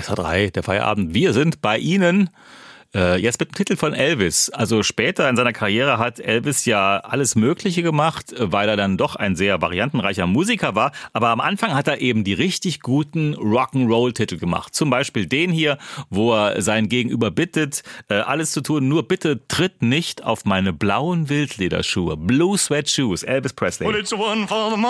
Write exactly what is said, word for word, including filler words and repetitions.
S R drei, der Feierabend. Wir sind bei Ihnen. Äh, jetzt mit dem Titel von Elvis. Also später in seiner Karriere hat Elvis ja alles Mögliche gemacht, weil er dann doch ein sehr variantenreicher Musiker war. Aber am Anfang hat er eben die richtig guten Rock'n'Roll-Titel gemacht. Zum Beispiel den hier, wo er sein Gegenüber bittet, äh, alles zu tun, nur bitte tritt nicht auf meine blauen Wildlederschuhe. Blue Sweat Shoes, Elvis Presley. Well, it's one for the